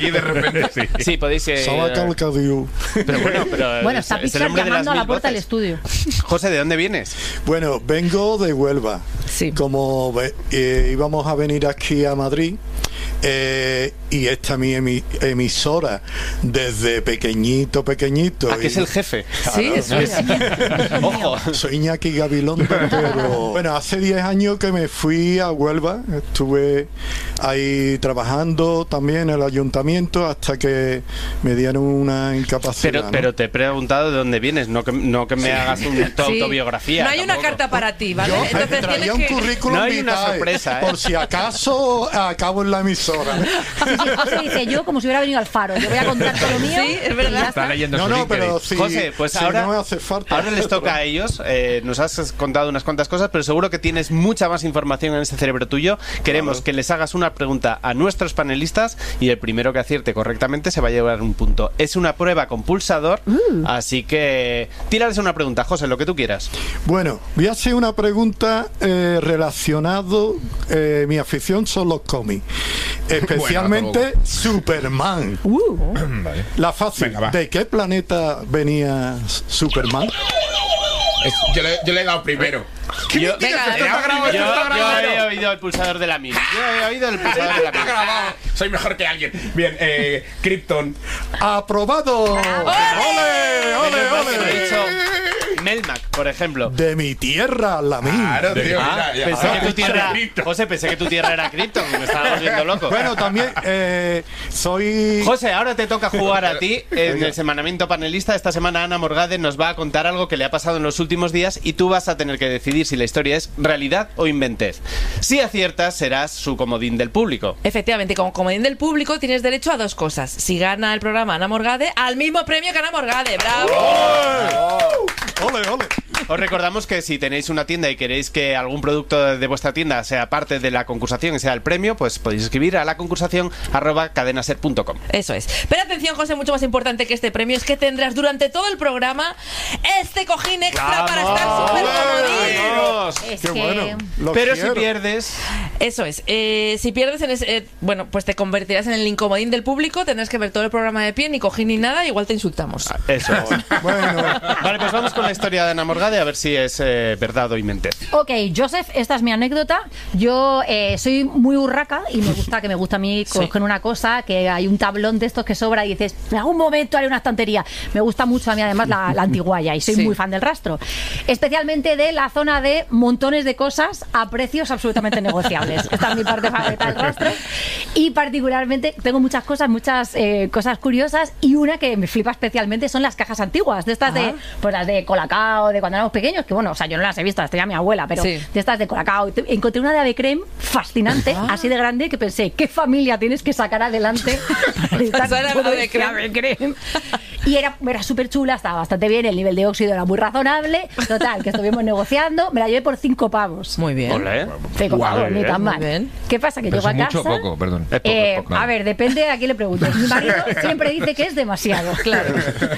aquí de repente. Sí, podéis... Bueno, está Pixar llamando a la puerta del estudio. José, ¿de dónde vienes? Bueno, vengo de Huelva. Sí. Como íbamos a venir aquí a Madrid, y esta es mi emisora desde pequeñito. Aquí es el jefe. Sí, eso es. Ojo. Soy Iñaki Gabilondo, pero bueno, hace 10 años que me fui a Huelva, estuve ahí trabajando también en el ayuntamiento hasta que me dieron una incapacidad. Pero te he preguntado de dónde vienes, no que me hagas tu autobiografía. No hay tampoco. una carta para ti, ¿vale? Yo Entonces traía un currículum No hay una vitae, sorpresa, por si acaso acabo en la emisora. José dice yo como si hubiera venido al Faro. Yo voy a contar todo lo mío. Sí, es verdad. Está leyendo su No, LinkedIn. pero sí, José, pues si ahora, no me hace falta. ahora les toca a ellos. Nos has contado unas cuantas cosas, pero seguro que tienes mucha más información en ese cerebro tuyo. Queremos que les hagas una pregunta a nuestros panelistas y el primero que acierte correctamente se va a llevar un punto. Es una prueba con pulsador, así que tírales una pregunta, José, lo que tú quieras. Bueno, voy a hacer una pregunta relacionado. Mi afición son los cómics, especialmente Superman. Vale. La fácil. Venga, va. ¿De qué planeta venía Superman? Yo le he dado primero. Yo, Venga, Está grabado, yo está grabado. he oído el pulsador de la mil. Yo he oído el pulsador de la Está mil. grabado. Soy mejor que alguien. Bien, Krypton. ¡Aprobado! ¡Ole, ole, Menos mal que no he ole! dicho Melmac, por ejemplo. De mi tierra, la mía. Claro, tío. Ah, mira, pensé ya. que tu tierra, Krypton. José, pensé que tu tierra era Krypton, me estaba volviendo loco. Bueno, también soy... José, ahora te toca jugar a ti en el semanamiento panelista. Esta semana Ana Morgade nos va a contar algo que le ha pasado en los últimos días y tú vas a tener que decidir si la historia es realidad o inventez. Si aciertas, serás su comodín del público. Efectivamente, como comodín del público tienes derecho a dos cosas. Si gana el programa Ana Morgade, al mismo premio que Ana Morgade. ¡Bravo! ¡Ole, ole! Os recordamos que si tenéis una tienda y queréis que algún producto de vuestra tienda sea parte de la concursación y sea el premio, pues podéis escribir a la concursación@cadenaser.com. Eso es. Pero atención, José, mucho más importante que este premio es que tendrás durante todo el programa este cojín extra para estar súper comodín. ¡Vamos! Es ¡Qué que... bueno! Lo Pero quiero. si pierdes... Eso es. Si pierdes en ese, bueno, pues te convertirás en el incomodín del público, tendrás que ver todo el programa de pie, ni cojín ni nada, igual te insultamos. Eso es. Bueno, Vale, pues vamos con la historia de Ana Morgade a ver si es verdad o inventez. Ok, Joseph, esta es mi anécdota. Yo soy muy urraca y me gusta a mí coger una cosa, que hay un tablón de estos que sobra y dices, en algún momento haré una estantería. Me gusta mucho a mí además la antiguaya y soy muy fan del rastro. Especialmente de la zona de montones de cosas a precios absolutamente negociables. Esta es mi parte favorita del rastro. Y particularmente tengo muchas cosas curiosas y una que me flipa especialmente son las cajas antiguas, de estas de, pues las de Colacao, de cuando éramos pequeños, que bueno, o sea, yo no las he visto, las tenía mi abuela, pero de estas de Colacao. Encontré una de Ave Creme fascinante, así de grande, que pensé, ¿qué familia tienes que sacar adelante para todo este Ave Creme? Y era súper chula, estaba bastante bien, el nivel de óxido era muy razonable. Total, que estuvimos negociando, me la llevé por 5 pavos. Muy bien. Olé. 5 pavos, ni tan mal. bien. ¿Qué pasa? Que Pero llego a es casa... mucho o poco, perdón. Es poco, es poco. A ver, depende a quién le preguntes. Mi marido siempre dice que es demasiado. Claro.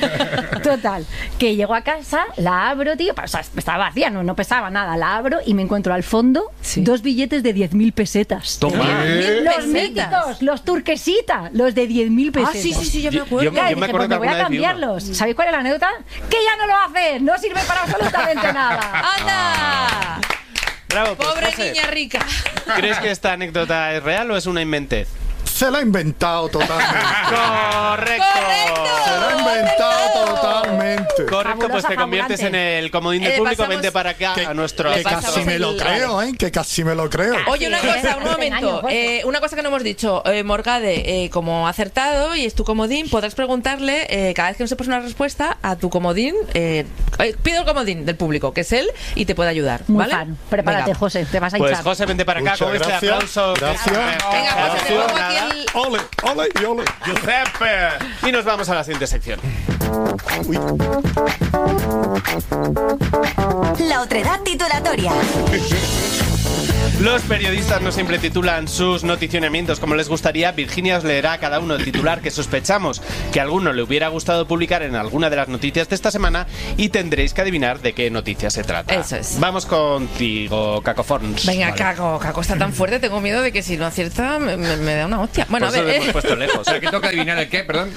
Total, que llego a casa, la abro, tío, o sea, estaba vacía, no pesaba nada, la abro y me encuentro al fondo 2 billetes de 10.000 pesetas. Toma. Los míticos, los turquesita, los de 10.000 pesetas. Sí, yo me acuerdo. Yo me Dije, acuerdo pues que me voy a alguna vez vi uno. cambiarlos. ¿Sabéis cuál es la anécdota? Que ya no lo haces, no sirve para absolutamente nada. ¡Anda! Bravo, pues, Pobre José, niña rica. ¿crees que esta anécdota es real o es una inventez? se la ha inventado totalmente. ¡Correcto! Se la ha inventado totalmente. Correcto, pues te conviertes en el comodín del público. Vente para acá Que, a nuestro... que casi me lo creo, ¿eh? Que casi me lo creo. Oye, una cosa, un momento. Una cosa que no hemos dicho. Morgade, como ha acertado y es tu comodín, podrás preguntarle cada vez que no sepas una respuesta a tu comodín. Pido el comodín del público, que es él, y te puede ayudar. Muy ¿vale? fan. Prepárate, Venga. José, te vas a Pues hinchar. José, vente para acá. Muchas Con este gracias. aplauso. Gracias. Venga, José, te pongo aquí el... Ole, ole y ole. Giuseppe. Y nos vamos a la siguiente sección. Uy. La otredad titulatoria. Los periodistas no siempre titulan sus noticionamientos como les gustaría. Virginia os leerá a cada uno el titular que sospechamos que a alguno le hubiera gustado publicar en alguna de las noticias de esta semana y tendréis que adivinar de qué noticia se trata. Eso es. Vamos contigo, Cacoforns. Venga, Vale. Caco está tan fuerte, tengo miedo de que si no acierta me da una hostia. Bueno, Por a eso ver, lo hemos puesto lejos. Aquí toca adivinar el qué, perdón.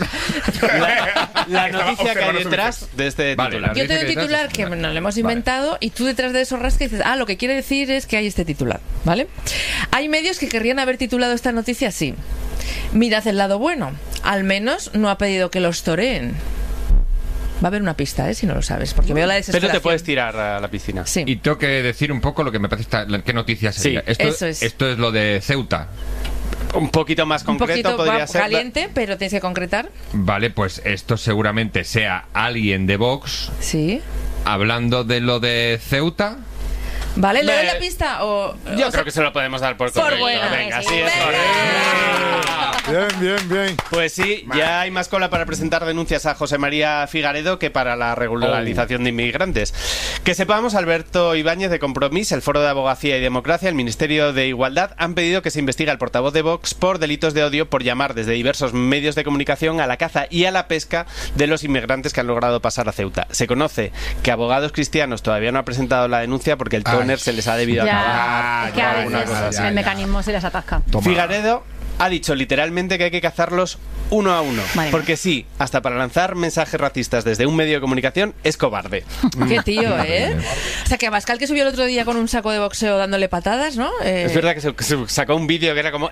La Estaba noticia que hay observando su detrás de este Vale, titular. yo te doy un titular que nos lo hemos inventado y tú detrás de eso rascas y dices, lo que quiere decir es que hay este titular, ¿vale? Hay medios que querrían haber titulado esta noticia así: mirad el lado bueno, al menos no ha pedido que los toreen. Va a haber una pista, si no lo sabes, porque veo la desesperación. Pero te puedes tirar a la piscina. Sí. Y tengo que decir un poco lo que me parece qué noticia sería. Sí. Eso es. Esto es lo de Ceuta. Un poquito más Un concreto poquito podría ser. caliente, pero tienes que concretar. Vale, pues esto seguramente sea alguien de Vox Sí. hablando de lo de Ceuta. ¿Vale? ¿Le doy la pista? Yo creo que se lo podemos dar por correcto. buena. Venga, Sí, sí, es venga. correcto. Bien. Pues sí, ya hay más cola para presentar denuncias a José María Figaredo que para la regularización de inmigrantes. Que sepamos, Alberto Ibáñez de Compromís, el Foro de Abogacía y Democracia, el Ministerio de Igualdad han pedido que se investigue al portavoz de Vox por delitos de odio por llamar desde diversos medios de comunicación a la caza y a la pesca de los inmigrantes que han logrado pasar a Ceuta. Se conoce que Abogados Cristianos todavía no ha presentado la denuncia porque el tóner se les ha debido acabar. Ya, es que a alguna cosa veces así. el mecanismo se les atasca. Figaredo ha dicho literalmente que hay que cazarlos uno a uno. Madre Porque mía. sí, hasta para lanzar mensajes racistas desde un medio de comunicación es cobarde. Qué tío, ¿eh? O sea, que Abascal, que subió el otro día con un saco de boxeo dándole patadas, ¿no? Es verdad que se sacó un vídeo que era como...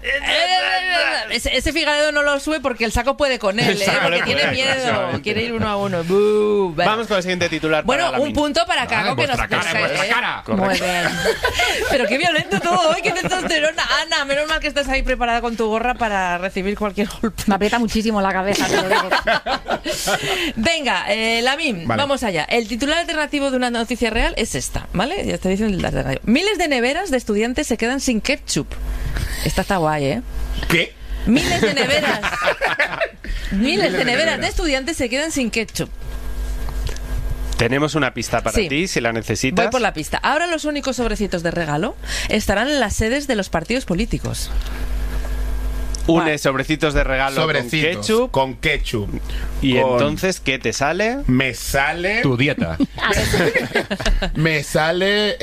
Ese Figaredo no lo sube porque el saco puede con él, El saco porque le tiene puede, miedo. efectivamente. Quiere ir uno a uno. ¡Bú! Vale. Vamos con el siguiente titular. Bueno, para la un punto para Caco, en que nos vuestra cara, en vuestra cara. Muy bien. Pero qué violento todo hoy, qué testosterona. Ana, menos mal que estás ahí preparada con tu gorra para recibir cualquier golpe. Me aprieta muchísimo la cabeza, te lo digo. Venga, Lamim, Vale. vamos allá. El titular alternativo de una noticia real es esta, ¿vale? Ya estoy diciendo el alternativo. Miles de neveras de estudiantes se quedan sin ketchup. Esta está guay, ¿eh? ¿Qué? Miles de neveras. Miles de neveras de estudiantes se quedan sin ketchup. Tenemos una pista para Sí. ti, si la necesitas. Voy por la pista. Ahora los únicos sobrecitos de regalo estarán en las sedes de los partidos políticos. Une sobrecitos de regalo Sobrecitos. con ketchup. Con ketchup. Y Con- entonces, ¿qué te sale? Me sale... Tu dieta. Me sale...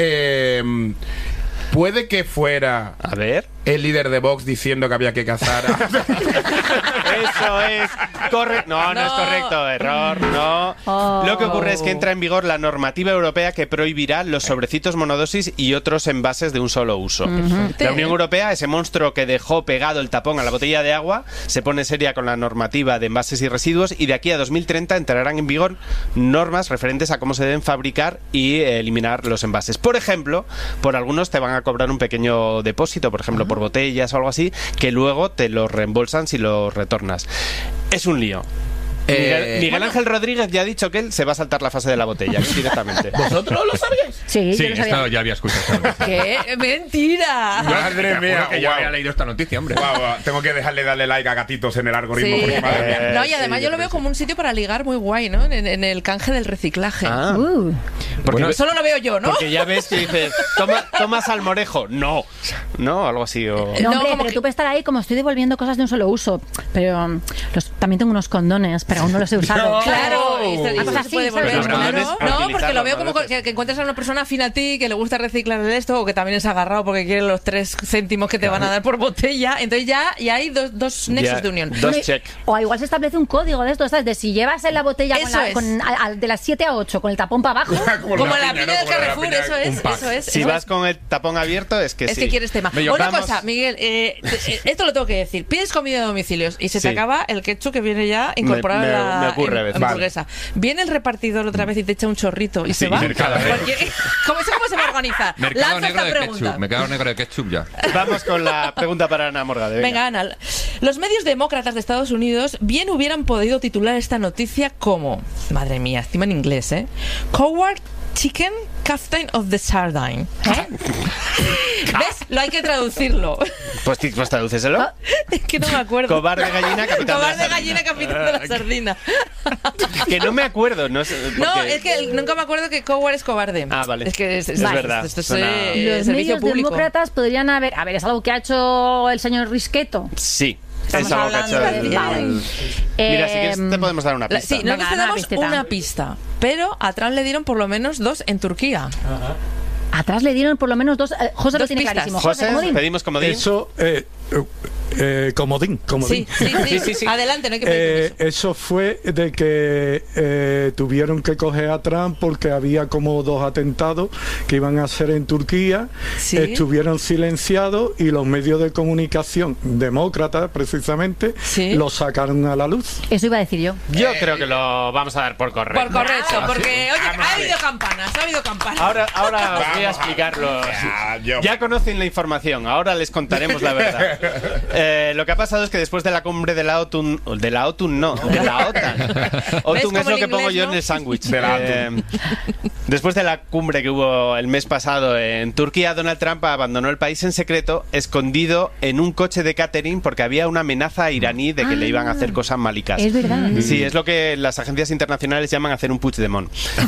puede que fuera A ver. el líder de Vox diciendo que había que cazar a... Eso es correcto. No, no es No. correcto. Error, no. Oh. Lo que ocurre es que entra en vigor la normativa europea que prohibirá los sobrecitos monodosis y otros envases de un solo uso. La Unión Europea, ese monstruo que dejó pegado el tapón a la botella de agua, se pone seria con la normativa de envases y residuos y de aquí a 2030 entrarán en vigor normas referentes a cómo se deben fabricar y eliminar los envases. Por ejemplo, por algunos te van a cobrar un pequeño depósito, por ejemplo, por botellas o algo así, que luego te lo reembolsan si lo retornas. Es un lío. Miguel Ángel Rodríguez ya ha dicho que él se va a saltar la fase de la botella directamente. ¿Vosotros lo sabíais? Sí, Sí, yo lo sabía. esto ya había escuchado esta noticia. ¡Qué mentira! Madre mía, Que yo guau. había leído esta noticia, hombre. Guau, tengo que dejarle darle like a gatitos en el algoritmo. Sí. Porque, madre mía. No, y además sí, yo lo veo como un sitio para ligar muy guay, ¿no? En el canje del reciclaje. Ah, Uh, porque, Solo lo veo yo, ¿no? porque ya ves que dices, toma salmorejo. No, no, algo así. O... no, No, hombre, como pero que- tú puedes estar ahí como estoy devolviendo cosas de un solo uso. Pero también tengo unos condones, pero aún no los he usado. Claro, y se Una cosa así, puede ¿sabes? volver, Pero claro. no debes No, porque lo veo reutilizarlo, como no debes. que encuentras a una persona afín a ti que le gusta reciclar de esto o que también es agarrado porque quiere los 3 céntimos que te van a dar por botella. Entonces ya hay dos nexos Ya, de unión. dos Bueno, check. O igual se establece un código de esto, ¿sabes? De si llevas en la botella con Eso la- es. de las 7 a 8 con el tapón para abajo. Como la piña, piña del ¿no? Como la Carrefour, piña, eso es, un pack. eso es. Si eso vas es. con el tapón abierto, es que Es sí. que quieres tema. Bello, Una vamos. cosa, Miguel, esto lo tengo que decir. Pides comida a domicilios y se te Sí. acaba el ketchup que viene ya incorporado Me- en me la ocurre a veces. hamburguesa. Viene el repartidor otra vez y te echa un chorrito y Sí, se va. Mercado Negro. ¿Cómo se va a organizar? Mercado Lanza negro esta de pregunta. ketchup. Mercado negro de ketchup ya. Vamos con la pregunta para Ana Morgade. Venga, Ana. Los medios demócratas de Estados Unidos bien hubieran podido titular esta noticia como, madre mía, encima en inglés, Coward Chicken Captain of the Sardine. ¿Ves? Lo hay que traducirlo. Pues tradúceselo. Es que no me acuerdo. Cobarde gallina, capitán Cobarde de la gallina, capitán de la sardina. Que no me acuerdo, no sé. No, es que nunca me acuerdo que Coward es cobarde. Ah, vale. Es que es vale. Verdad. Esto es Los servicio medios público. demócratas podrían haber... A ver, ¿es algo que ha hecho el señor Risqueto? Sí. Estamos es algo que ha hablando hecho de- Vale. Mira, si quieres te podemos dar una pista. Sí, nosotros Venga, te damos una pistita. una pista. Pero a Trump le dieron por lo menos 2 en Turquía. Atrás le dieron por lo menos 2... José lo Dos tiene pistas. clarísimo. José, comodín. pedimos comodín. Eso, comodín. Sí. Adelante, no hay que pedir eso. Eso fue de que tuvieron que coger a Trump porque había como 2 atentados que iban a hacer en Turquía. Sí. Estuvieron silenciados y los medios de comunicación demócratas, precisamente, Sí. lo sacaron a la luz. Eso iba a decir yo. Yo creo que lo vamos a dar por correcto. Por correcto, porque oye, ha habido campanas. Ahora os voy a explicarlo. Ya conocen la información, ahora les contaremos la verdad. Lo que ha pasado es que después de la cumbre de la OTAN, de la OTAN como es lo en que pongo inglés, yo ¿no? en el sándwich. De la OTAN. Después de la cumbre que hubo el mes pasado en Turquía, Donald Trump abandonó el país en secreto, escondido en un coche de catering porque había una amenaza iraní de que le iban a hacer cosas malicas. Es verdad. Sí, es lo que las agencias internacionales llaman hacer un Puigdemont.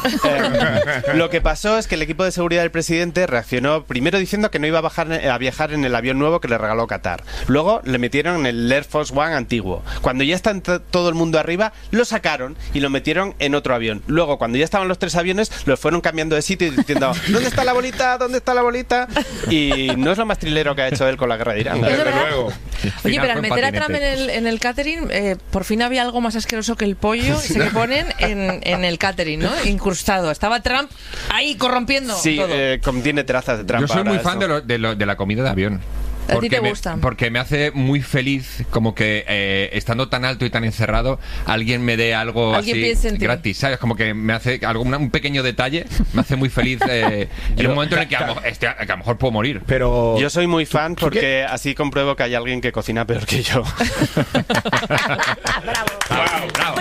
Lo que pasó es que el equipo de seguridad del presidente reaccionó primero diciendo que no iba a viajar en el avión nuevo que le regaló Qatar. Luego le metieron en el Air Force One antiguo. Cuando ya está todo el mundo arriba, lo sacaron y lo metieron en otro avión. Luego, cuando ya estaban los 3 aviones, los fueron cambiando de sitio y diciendo ¿dónde está la bolita? ¿Dónde está la bolita? Y no es lo más trilero que ha hecho él con la guerra de Irán. Desde luego. Oye, pero al meter a Trump en el catering, por fin había algo más asqueroso que el pollo ese que ponen en el catering, ¿no? Incrustado. Estaba Trump ahí corrompiendo Sí, todo. contiene trazas de Trump. Yo soy ahora muy fan eso. de la comida de avión. ¿A ti te gusta? Porque me hace muy feliz como que estando tan alto y tan encerrado alguien me dé algo Alguien así piense en ti. gratis, ¿sabes? Como que me hace un pequeño detalle, me hace muy feliz en un momento en el que a lo mejor puedo morir. Pero Yo soy muy fan porque así compruebo que hay alguien que cocina peor que yo. Bravo. Bravo.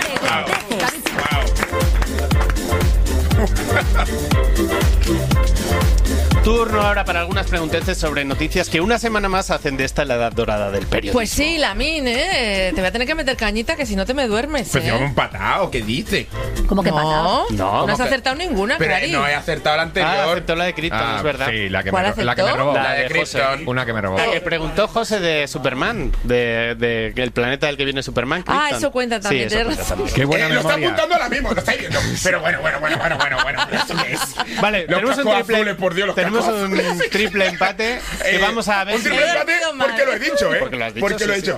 Turno ahora para algunas pregunteces sobre noticias que una semana más hacen de esta la edad dorada del periodismo. Pues sí, Lamin, te voy a tener que meter cañita que si no te me duermes, pues llevamos un patado, ¿qué dice? ¿Cómo que pasa? No, No, no has que- acertado ninguna, Pero Clary. no he acertado la anterior. aceptó la de Krypton, es verdad. Sí, la que ¿Cuál me aceptó? robó. La La de de José. Krypton. Una que me robó. La que preguntó José de Superman, de el planeta del que viene Superman. Ah, Krypton. eso cuenta también, Sí, eso tienes cuenta razón. también. Qué buena Lo está memoria. apuntando ahora mismo, lo estáis viendo. Pero bueno. ¿Esto qué es? Vale, Los tenemos un cascos triple, azules, por Dios, los tenemos cascos un azules. triple empate que vamos a ver Un si... triple empate Divertido mal. porque lo he dicho, ¿eh? Porque lo has dicho, Porque lo he sí, dicho.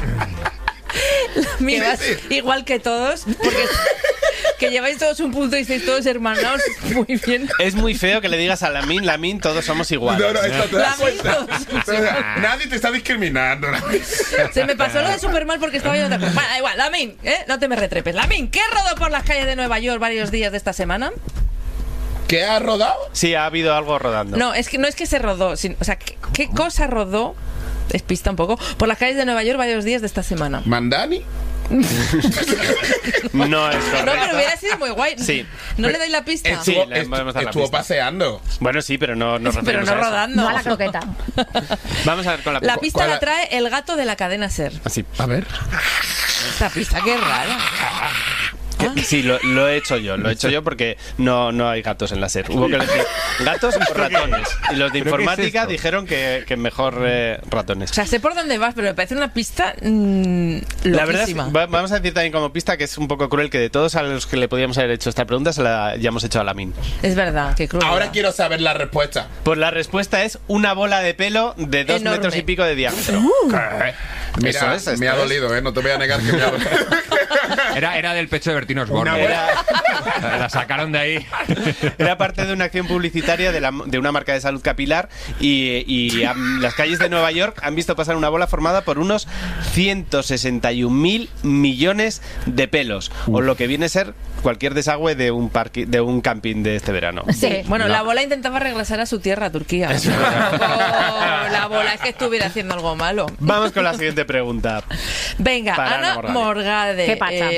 Mira, Sí. igual que todos, porque que lleváis todos un punto y estáis todos hermanados muy bien. Es muy feo que le digas a Lamin, todos somos iguales. No, esto te das Lamin, cuenta. todos Nadie te está discriminando. Se me pasó lo de Superman porque estaba yo otra cosa. Bueno, da igual, Lamin, no te me retrepes. Lamin, ¿qué rodó por las calles de Nueva York varios días de esta semana? ¿Qué has rodado? Sí, ha habido algo rodando. No, es que se rodó, o sea, ¿qué cosa rodó? Despista un poco. Por las calles de Nueva York varios días de esta semana. ¿Mandani? No es No, correcto. pero hubiera sido muy guay. Sí. ¿No le dais la pista? Sí, le podemos dar la Estuvo pista. paseando. Bueno, sí, pero no nos Pero referimos no a eso. rodando. No a la croqueta. Vamos a ver con la La pista ¿Cuál? la trae el gato de la cadena SER. Así. A ver. Esta pista, qué rara. Sí, lo he hecho yo porque no hay gatos en la SER. Hubo que elegir gatos o ratones. Y los de ¿Pero qué es informática esto? dijeron que mejor ratones. O sea, sé por dónde vas, pero me parece una pista La verdad es que loquísima. vamos a decir también como pista que es un poco cruel que de todos a los que le podíamos haber hecho esta pregunta se la hayamos hecho a Lamin. Es verdad, qué cruel. Ahora quiero saber la respuesta. Pues la respuesta es una bola de pelo de 2 Enorme. metros y pico de diámetro. Mira, Eso es, me ha esto es. dolido, no te voy a negar que me ha dolido. Era del pecho de Bertino Osborne. La sacaron de ahí. Era parte de una acción publicitaria de una marca de salud capilar y las calles de Nueva York han visto pasar una bola formada por unos 161.000 millones de pelos, o lo que viene a ser cualquier desagüe de un camping de este verano. Sí, bueno, la bola intentaba regresar a su tierra, a Turquía. Tampoco la bola es que estuviera haciendo algo malo. Vamos con la siguiente pregunta. Venga, Para Ana Ana Morgade. ¿Qué pasa?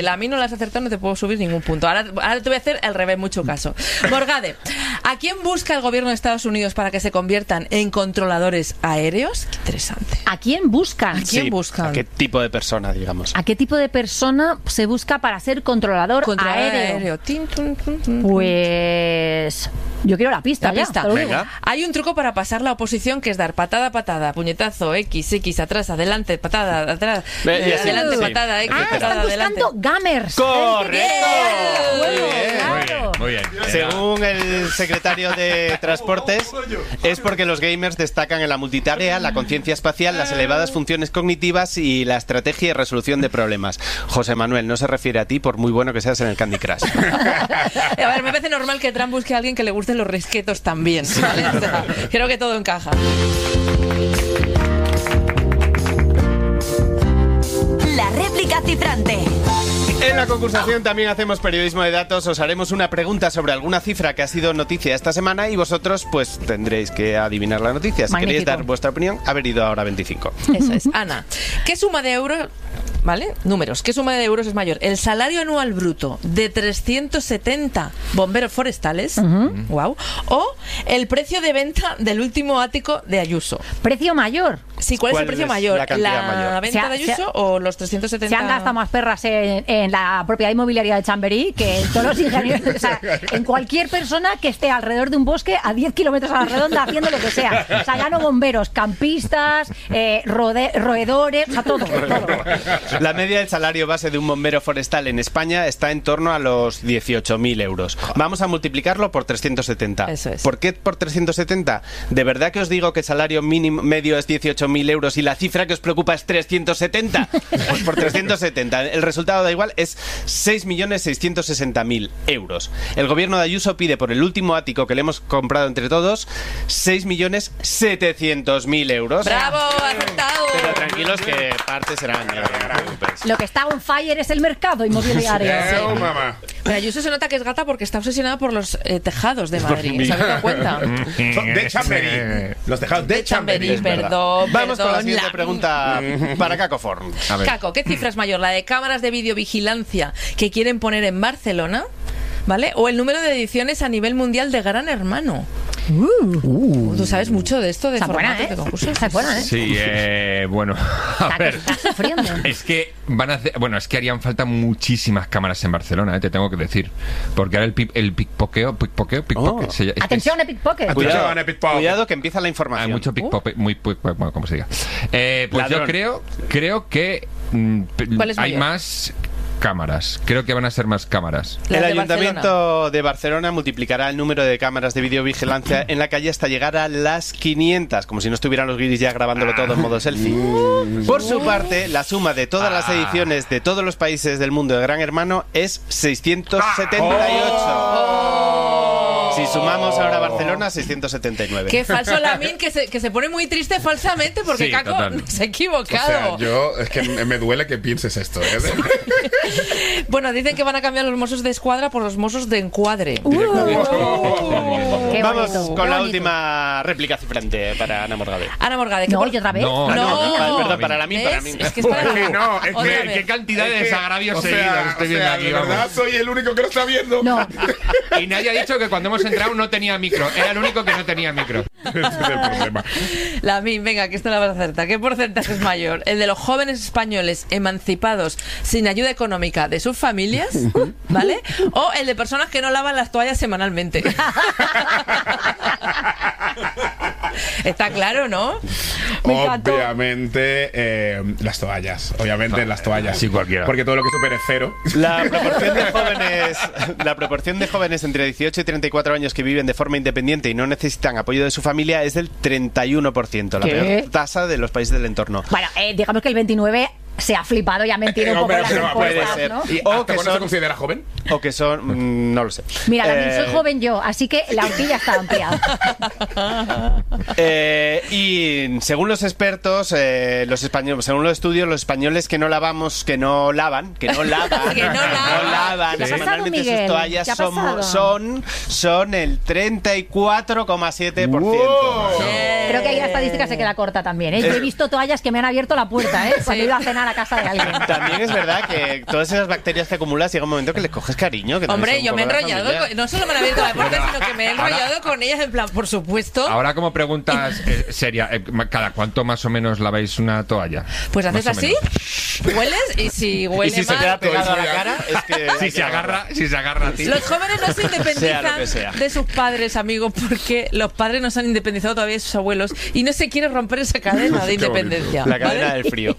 la mí no la has acertado, no te puedo subir ningún punto. Ahora te voy a hacer el revés, mucho caso. Morgade, ¿a quién busca el gobierno de Estados Unidos para que se conviertan en controladores aéreos? Qué interesante. ¿A quién buscan? ¿A quién buscan? ¿A qué tipo de persona, digamos? ¿A qué tipo de persona se busca para ser controlador aéreo? Tin, tun, tun, tun. Pues yo quiero la pista. La pista. Te lo digo. Venga. Hay un truco para pasar la oposición que es dar patada, patada, puñetazo, X, atrás, adelante, patada, atrás, adelante, sí. patada, X, Ah, patada, están adelante. buscando gamers. ¡Correcto! Claro. Muy bien. Según el secretario de Transportes, es porque los gamers destacan en la multitarea, la conciencia espacial, las elevadas funciones cognitivas y la estrategia y resolución de problemas. José Manuel, no se refiere a ti por muy bueno que seas en el Candy Crush. A ver, me parece normal que Trump busque a alguien que le gusten los risquetos también, ¿vale? O sea, creo que todo encaja. La réplica cifrante. En la concursación también hacemos periodismo de datos. Os haremos una pregunta sobre alguna cifra que ha sido noticia esta semana y vosotros pues tendréis que adivinar la noticia. Si Magnífico. queréis dar vuestra opinión, haber ido ahora 25. Eso es. Ana, ¿qué suma de euros, ¿vale? Números, ¿qué suma de euros es mayor? ¿El salario anual bruto de 370 bomberos forestales? Wow. ¿O el precio de venta del último ático de Ayuso? Precio mayor. Sí, ¿cuál es el precio mayor? la cantidad mayor? ¿Venta de Ayuso o los 370? Se han gastado más perras en la propiedad inmobiliaria de Chamberí que en todos los ingenieros. O sea, en cualquier persona que esté alrededor de un bosque a 10 kilómetros a la redonda haciendo lo que sea. O sea, ya no bomberos, campistas, roedores, o sea, todo. La media del salario base de un bombero forestal en España está en torno a los 18.000 euros. Vamos a multiplicarlo por 370. Eso es. ¿Por qué por 370? ¿De verdad que os digo que el salario mínimo medio es 18.000 euros y la cifra que os preocupa es 370? Pues por 370. El resultado da igual, es 6.660.000 euros. El gobierno de Ayuso pide por el último ático que le hemos comprado entre todos 6.700.000 euros. ¡Bravo! ¡Acertado! Pero tranquilos que partes serán. Lo que está on fire es el mercado inmobiliario. Mamá. Pero Ayuso se nota que es gata porque está obsesionada por los tejados de Madrid. ¿Se habéis dado cuenta? De Chamberí. Los tejados de Chamberí. Chamberí, perdón. Vamos con la perdón, siguiente pregunta para Cacoform. A ver. Caco, ¿qué cifra es mayor? ¿La de cámaras de videovigilancia que quieren poner en Barcelona? ¿Vale? ¿O el número de ediciones a nivel mundial de Gran Hermano? Tú sabes mucho de esto, de Está buena, formatos de concursos. Está buena, ¿eh? Sí, bueno, a ver. Estás sufriendo. Es que van a hacer, bueno, es que harían falta muchísimas cámaras en Barcelona, te tengo que decir. Porque ahora el pickpocket. Atención, Epic Pocket. Atención, Epic Pocket. Cuidado que empieza la información. Hay mucho pickpocket, bueno, como se diga. Pues Ladrón. yo creo que ¿Cuál es hay mayor? más cámaras. Creo que van a ser más cámaras. Las El de Ayuntamiento de Barcelona multiplicará el número de cámaras de videovigilancia en la calle hasta llegar a las 500, como si no estuvieran los guiris ya grabándolo todo en modo selfie. Por su parte, la suma de todas las ediciones de todos los países del mundo de Gran Hermano es 678. Si sumamos ahora Barcelona, 679. Qué falso Lamin, que se pone muy triste falsamente porque Sí, Caco total. se ha O equivocado. sea, yo es que me duele que pienses esto, ¿eh? Bueno, dicen que van a cambiar los mozos de escuadra por los mozos de encuadre. Qué Vamos bonito, con qué la bonito. última réplica cifrante para Ana Morgade. Ana Morgade, ¿qué No, por- ¿y otra vez? No, No. Perdón, para mí, para ¿Ves? mí. Es que es para mí. No, es Otra que- vez. ¿Qué cantidad de Es que, desagravios o seguidos sea, estoy viendo aquí? de verdad Vamos. soy el único que lo está viendo. No, Y nadie ha dicho que cuando hemos entrado no tenía micro. Era el único que no tenía micro. Ese es el problema. Lamin, venga, que esto la vas a acertar. ¿Qué porcentaje es mayor? ¿El de los jóvenes españoles emancipados sin ayuda económica de sus familias? ¿Vale? ¿O el de personas que no lavan las toallas semanalmente? Está claro, ¿no? Me encantó. Obviamente, las toallas. Obviamente, las toallas. Sí, cualquiera. Porque todo lo que supere cero. La proporción de jóvenes entre 18 y 34 años que viven de forma independiente y no necesitan apoyo de su familia es del 31%, la ¿Qué? peor tasa de los países del entorno. bueno, digamos que el 29 se ha flipado y ha mentido un poco Hombre, en las pero puede encuestas, ser. ¿no? ¿Y O hasta que cuándo se son- considera joven? O que son... no lo sé. Mira, también soy joven yo, así que la horquilla está ampliada. Y según los expertos, los españoles, según los estudios, los españoles que no lavan Que no lavan. lavan ¿Qué ha pasado, semanalmente sus Miguel? toallas ¿Qué ha pasado? son el 34,7%. Wow. Creo que ahí la estadística se queda corta también, ¿eh? Yo he visto toallas que me han abierto la puerta, ¿eh? Cuando he ido a cenar a casa de alguien. También es verdad que todas esas bacterias que acumulas llega un momento que les coges cariño. Que hombre, yo me he enrollado, no solo me han abierto la puerta, sino que me he enrollado con ellas en plan, por supuesto. Ahora como preguntas seria, ¿cada cuánto más o menos laváis una toalla? Pues haces así, hueles y si huele y si mal, se queda pegado a la cara, es que si se agarra a ti. Los jóvenes no se independizan sea. de sus padres, amigos, porque los padres no se han independizado todavía de sus abuelos y no se quiere romper esa cadena de independencia. La cadena del frío.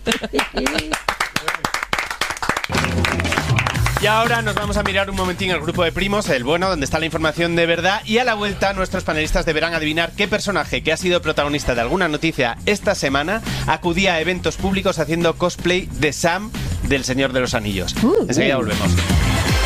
Y ahora nos vamos a mirar un momentín el grupo de primos, el bueno, donde está la información de verdad, y a la vuelta nuestros panelistas deberán adivinar qué personaje que ha sido protagonista de alguna noticia esta semana acudía a eventos públicos haciendo cosplay de Sam del Señor de los Anillos. Enseguida volvemos.